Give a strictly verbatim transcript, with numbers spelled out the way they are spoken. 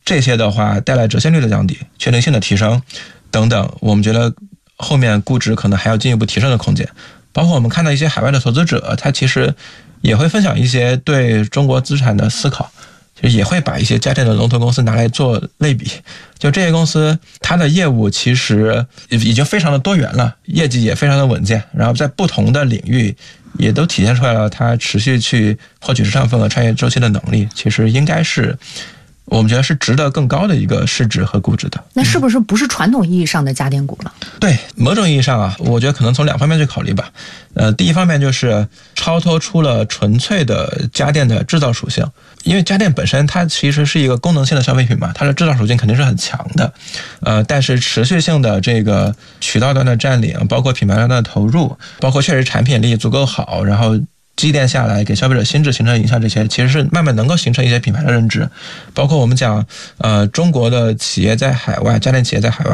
这些的话带来折现率的降低、确定性的提升等等，我们觉得后面估值可能还要进一步提升的空间。包括我们看到一些海外的投资者，他其实也会分享一些对中国资产的思考，就也会把一些家电的龙头公司拿来做类比。就这些公司它的业务其实已经非常的多元了，业绩也非常的稳健，然后在不同的领域也都体现出来了它持续去获取市场份额、穿越周期的能力，其实应该是我们觉得是值得更高的一个市值和估值的。 那是不是不是传统意义上的家电股了？ 对，某种意义上啊，我觉得可能从两方面去考虑吧。呃，第一方面就是超脱出了纯粹的家电的制造属性，因为家电本身它其实是一个功能性的消费品嘛，它的制造属性肯定是很强的。呃，但是持续性的这个渠道端的占领，包括品牌端的投入，包括确实产品力足够好，然后积淀下来给消费者心智形成影响，这些其实是慢慢能够形成一些品牌的认知。包括我们讲呃中国的企业在海外，家电企业在海外